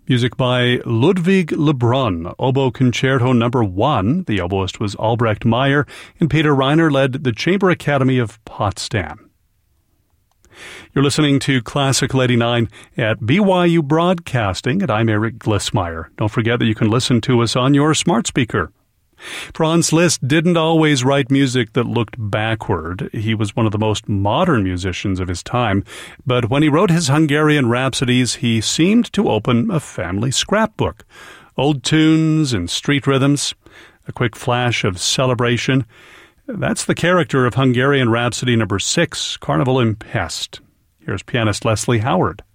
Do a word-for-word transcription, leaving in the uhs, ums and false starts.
Music by Ludwig Lebrun, Oboe Concerto Number One. The oboist was Albrecht Meyer, and Peter Reiner led the Chamber Academy of Potsdam. You're listening to Classical eighty-nine at B Y U Broadcasting, and I'm Eric Glissmeyer. Don't forget that you can listen to us on your smart speaker. Franz Liszt didn't always write music that looked backward. He was one of the most modern musicians of his time, but when he wrote his Hungarian Rhapsodies, he seemed to open a family scrapbook. Old tunes and street rhythms, a quick flash of celebration. That's the character of Hungarian Rhapsody number six, Carnival in Pest. Here's pianist Leslie Howard.